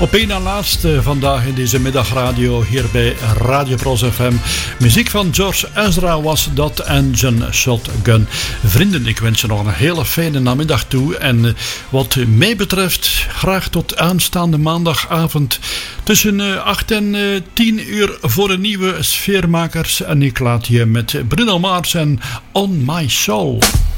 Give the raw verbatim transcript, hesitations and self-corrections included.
Op één na laatste vandaag in deze middagradio hier bij Radio Pros F M. Muziek van George Ezra was dat en zijn Shotgun. Vrienden, ik wens je nog een hele fijne namiddag toe. En wat mij betreft graag tot aanstaande maandagavond tussen acht en tien uur voor een nieuwe Sfeermakers. En ik laat je met Bruno Mars en On My Soul.